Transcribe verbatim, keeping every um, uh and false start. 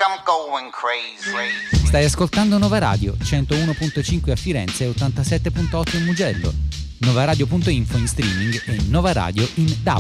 I'm going crazy. Stai ascoltando Nova Radio, centouno virgola cinque a Firenze e ottantasette virgola otto in Mugello. Novaradio punto info in streaming e Nova Radio in D A